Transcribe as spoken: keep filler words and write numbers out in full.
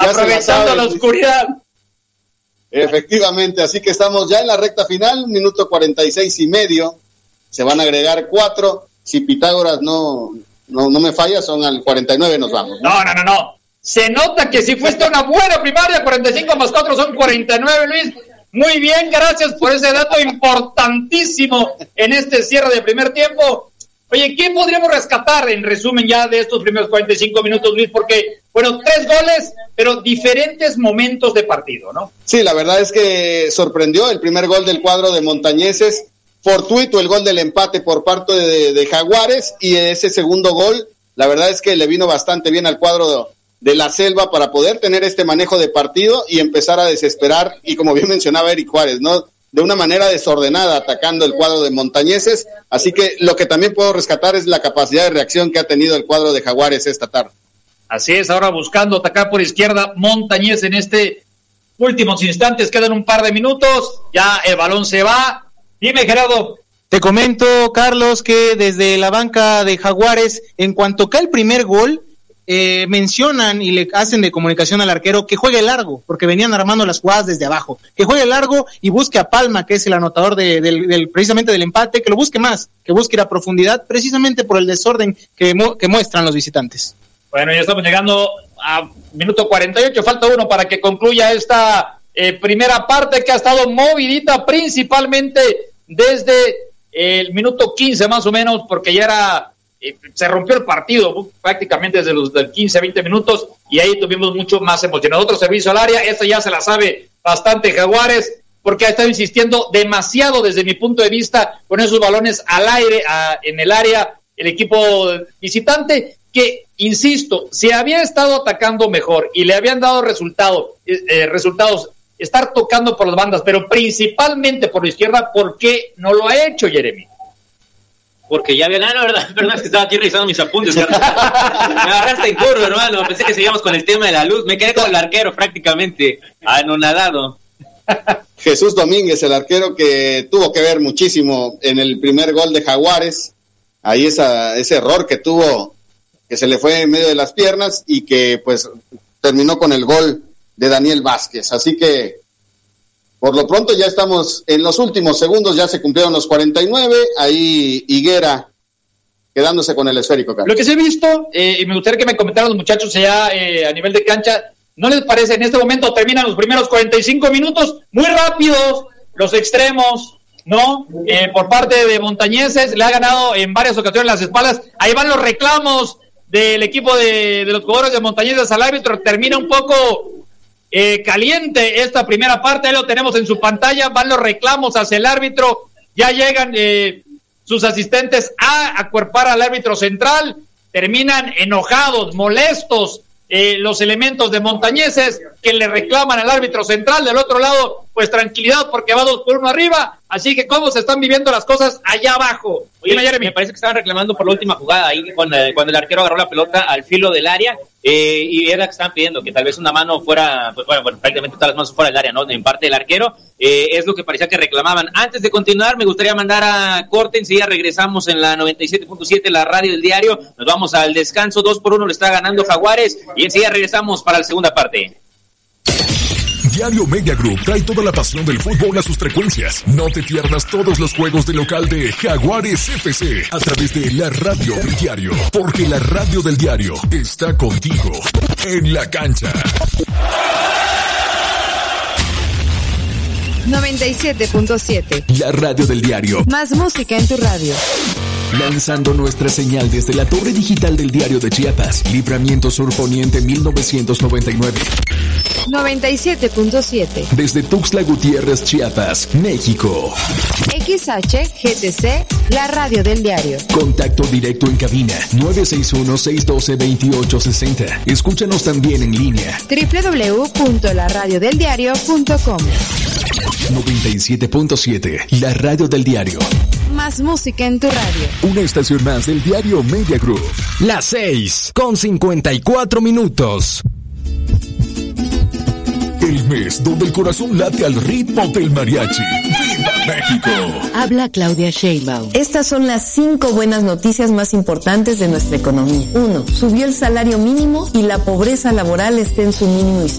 aprovechando la, la oscuridad. Efectivamente, así que estamos ya en la recta final, minuto cuarenta y seis y medio, se van a agregar cuatro, si Pitágoras no, no, no me falla, son al cuarenta y nueve nos vamos. No, no, no, no, se nota que si fuiste una buena primaria, cuarenta y cinco más cuatro son cuarenta y nueve, Luis. Muy bien, gracias por ese dato importantísimo en este cierre de primer tiempo. Oye, ¿qué podríamos rescatar en resumen ya de estos primeros cuarenta y cinco minutos, Luis? Porque, bueno, tres goles, pero diferentes momentos de partido, ¿no? Sí, la verdad es que sorprendió el primer gol del cuadro de Montañeses, fortuito el gol del empate por parte de, de Jaguares, y ese segundo gol, la verdad es que le vino bastante bien al cuadro de, de la Selva para poder tener este manejo de partido y empezar a desesperar, y como bien mencionaba Eric Juárez, ¿no?, de una manera desordenada atacando el cuadro de Montañeses, así que lo que también puedo rescatar es la capacidad de reacción que ha tenido el cuadro de Jaguares esta tarde. Así es, ahora buscando atacar por izquierda Montañés en este últimos instantes, quedan un par de minutos, ya el balón se va. Dime, Gerardo. Te comento, Carlos, que desde la banca de Jaguares, en cuanto cae el primer gol, Eh, mencionan y le hacen de comunicación al arquero que juegue largo, porque venían armando las jugadas desde abajo, que juegue largo y busque a Palma, que es el anotador de, del, del, precisamente del empate, que lo busque más, que busque ir a profundidad, precisamente por el desorden que, mu- que muestran los visitantes. Bueno, ya estamos llegando a minuto cuarenta y ocho, falta uno para que concluya esta eh, primera parte que ha estado movidita principalmente desde el minuto quince más o menos, porque ya era... se rompió el partido prácticamente desde los del quince a veinte minutos y ahí tuvimos mucho más emocionado. Otro servicio al área, esta ya se la sabe bastante Jaguares, porque ha estado insistiendo demasiado desde mi punto de vista con esos balones al aire, a, en el área, el equipo visitante, que, insisto, si había estado atacando mejor y le habían dado resultado, eh, resultados, estar tocando por las bandas, pero principalmente por la izquierda, ¿por qué no lo ha hecho, Jeremy? Porque ya había nada, ¿verdad? Perdón, es que estaba aquí revisando mis apuntes. Me agarraste en curva, hermano. Pensé que seguíamos con el tema de la luz. Me quedé con el arquero prácticamente anonadado. Jesús Domínguez, el arquero que tuvo que ver muchísimo en el primer gol de Jaguares. Ahí esa, ese error que tuvo, que se le fue en medio de las piernas y que pues terminó con el gol de Daniel Vázquez. Así que por lo pronto ya estamos en los últimos segundos, ya se cumplieron los cuarenta y nueve, ahí Higuera quedándose con el esférico, Carlos. Lo que sí he visto, eh, y me gustaría que me comentaran los muchachos allá eh, a nivel de cancha, ¿no les parece? En este momento terminan los primeros cuarenta y cinco minutos, muy rápidos, los extremos, ¿no? Eh, por parte de Montañeses, le ha ganado en varias ocasiones las espaldas, ahí van los reclamos del equipo de, de los jugadores de Montañeses al árbitro, termina un poco... Eh, caliente esta primera parte, ahí lo tenemos en su pantalla, van los reclamos hacia el árbitro, ya llegan eh, sus asistentes a acuerpar al árbitro central, terminan enojados, molestos eh, los elementos de Montañeses que le reclaman al árbitro central. Del otro lado, pues tranquilidad porque va dos por uno arriba, así que cómo se están viviendo las cosas allá abajo. Oye, me parece que estaban reclamando por la última jugada ahí cuando, cuando el arquero agarró la pelota al filo del área. Eh, y era que estaban pidiendo que tal vez una mano fuera, pues bueno, bueno prácticamente todas las manos fuera del área, ¿no? En parte del arquero, eh, es lo que parecía que reclamaban. Antes de continuar, me gustaría mandar a corte, enseguida regresamos en la noventa y siete punto siete, la radio del diario, nos vamos al descanso, dos por uno le está ganando Jaguares, y enseguida regresamos para la segunda parte. Diario Media Group trae toda la pasión del fútbol a sus frecuencias. No te pierdas todos los juegos de local de Jaguares F C a través de la radio del diario, porque la radio del diario está contigo en la cancha. noventa y siete punto siete. La radio del diario. Más música en tu radio. Lanzando nuestra señal desde la torre digital del Diario de Chiapas, Libramiento Sur Poniente mil novecientos noventa y nueve. noventa y siete punto siete. Desde Tuxtla Gutiérrez, Chiapas, México. X H G T C, la radio del diario. Contacto directo en cabina nueve seis uno, seis uno dos, dos ocho seis cero. Escúchanos también en línea doble u doble u doble u punto la radio del diario punto com. noventa y siete punto siete, la radio del diario. Más música en tu radio. Una estación más del Diario Media Group. Las seis con cincuenta y cuatro minutos. El mes donde el corazón late al ritmo del mariachi. ¡Viva México! Habla Claudia Sheinbaum. Estas son las cinco buenas noticias más importantes de nuestra economía. Uno, subió el salario mínimo y la pobreza laboral está en su mínimo histórico.